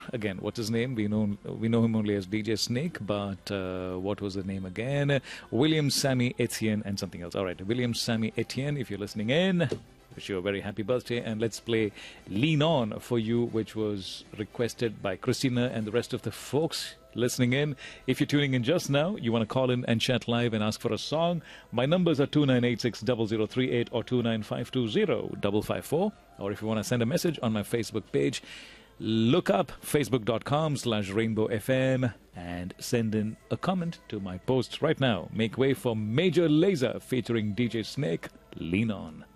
Again, what's his name? We know him only as DJ Snake, but what was the name again? William Sammy Etienne and something else. All right, William Sammy Etienne, if you're listening in, wish you a very happy birthday. And let's play Lean On for you, which was requested by Christina and the rest of the folks listening in. If you're tuning in just now, you want to call in and chat live and ask for a song, my numbers are 2986-0038 or 29520-554. Or if you want to send a message on my Facebook page, look up facebook.com/Rainbow FM and send in a comment to my post right now. Make way for Major Lazer featuring DJ Snake, Lean On.